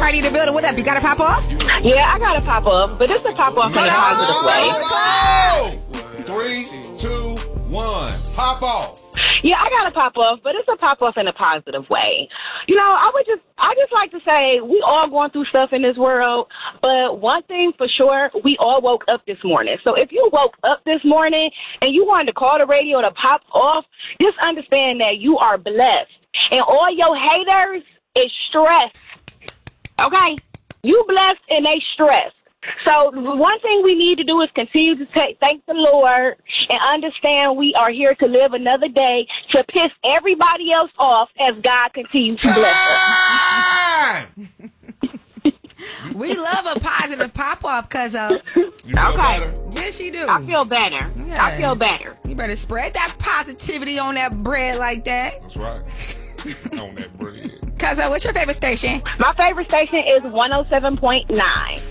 Cardi in the building. What up? You got to pop off? Yeah, I got to pop off, but it's a pop off in a positive way. 3, 2, 1. Pop off. Yeah, I got to pop off, but it's a pop off in a positive way. You know, I just like to say we all going through stuff in this world, but one thing for sure, we all woke up this morning. So if you woke up this morning and you wanted to call the radio to pop off, just understand that you are blessed. And all your haters is stress. Okay? You blessed and they stressed. So one thing we need to do is continue to thank the Lord and understand we are here to live another day to piss everybody else off as God continues to bless us. We love a positive pop-off, cuzzo. You feel better? Yes, you do. I feel better. Yes. I feel better. You better spread that positivity on that bread like that. That's right. On that bread. Cuzzo, what's your favorite station? My favorite station is 107.9.